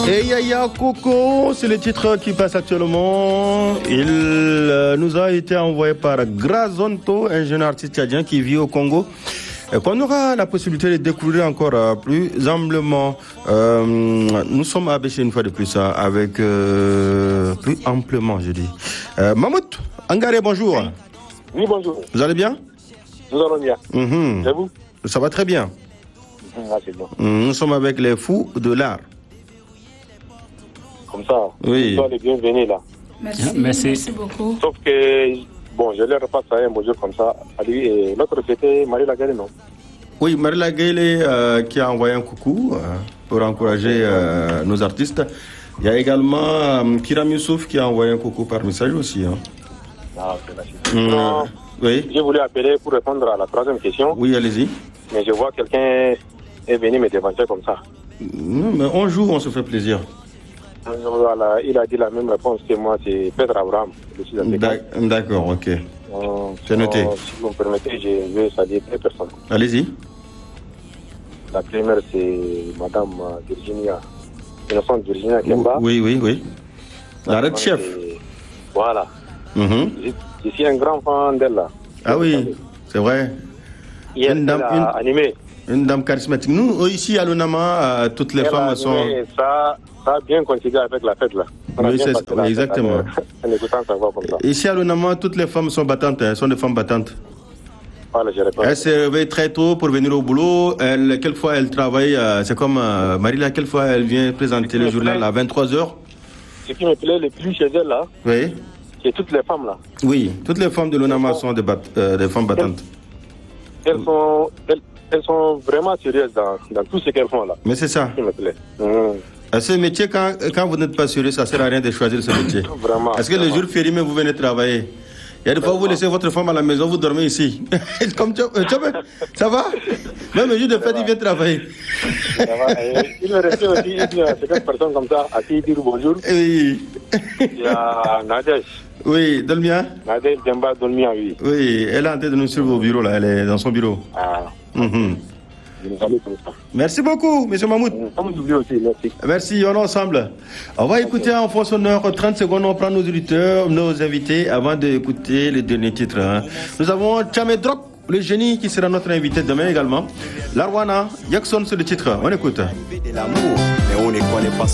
Et Yaya Coco, c'est le titre qui passe actuellement. Il nous a été envoyé par Grazonto, un jeune artiste tchadien qui vit au Congo. Qu'on aura la possibilité de découvrir encore plus amplement. Nous sommes à Béché une fois de plus, avec plus amplement, je dis. Mahmoud Angaré, bonjour. Oui, bonjour. Vous allez bien? Nous allons bien. Et vous? Ça va très bien. Ah, c'est bon. Nous sommes avec les fous de l'art. Comme ça, oui. Vous les bienvenus là. Merci beaucoup. Sauf que, bon, je leur repasse un bonjour comme ça à lui. Et l'autre, c'était Marie Laguelle, non? Oui, Marie Laguelle qui a envoyé un coucou pour encourager nos artistes. Il y a également Kiram Youssouf qui a envoyé un coucou par message aussi. Hein. Ah, c'est la oui. J'ai voulu appeler pour répondre à la troisième question. Oui, allez-y. Mais je vois quelqu'un est venu me dévancer comme ça. Non, mais on joue, on se fait plaisir. Voilà, il a dit la même réponse que moi, c'est Pedro Abraham. D'accord, ok. C'est noté. Si vous me permettez, je vais saluer deux personnes. Allez-y. La première, c'est Madame Virginia, innocente Virginia Kemba. Oui. La red chef. Voilà. Je suis un grand fan d'elle là. Ah oui, c'est vrai. Hier, elle a animé. Une dame charismatique. Nous, ici à l'UNAMA, toutes les femmes sont... Ça a bien continué avec la fête là. Oui, exactement. En écoutant sa voix comme ça. Ici à l'UNAMA, toutes les femmes sont battantes, sont des femmes battantes. Voilà, je réponds. Elle se réveille très tôt pour venir au boulot. Quelquefois, elle travaille, c'est comme Marie-La, quelquefois, elle vient présenter le journal à 23h. Ce qui me plaît le plus chez elle là, oui. C'est toutes les femmes là. Oui, toutes les femmes de l'UNAMA sont des femmes battantes. Elles sont vraiment sérieuses dans tout ce qu'elles font là. Mais c'est ça. Ce qui me plaît. Ce métier, quand vous n'êtes pas sérieux, ça ne sert à rien de choisir ce métier. Vraiment. Parce que le jour férié, vous venez travailler. Il y a des fois, vous laissez votre femme à la maison, vous dormez ici. Comme ça va? Même le jour de fête, il vient travailler. Ça va. Il me restait aussi cette personne comme ça, à qui dire bonjour. Oui. Il y a Nadège. Oui, Dolmia. Nadège Demba Dolmia, oui. Oui, elle est en train de nous suivre au bureau, là. Elle est dans son bureau. Ah. Merci beaucoup, M. Mahmoud. Merci, on est ensemble. On va écouter en fond sonore 30 secondes, on prend nos auditeurs, nos invités avant d'écouter le dernier titre. Nous avons Chamedrop, le génie qui sera notre invité demain également. Larwana, Jackson, c'est le titre. On écoute.